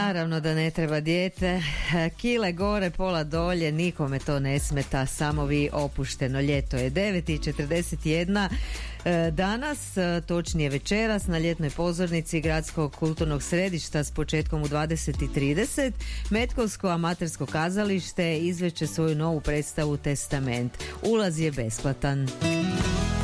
Naravno da ne treba dijete, kile gore, pola dolje, nikome to ne smeta, samo vi opušteno. Ljeto je 9:41 danas, točnije večeras, na ljetnoj pozornici Gradskog kulturnog središta s početkom u 20:30 Metkovsko amatersko kazalište izveće svoju novu predstavu Testament. Ulaz je besplatan.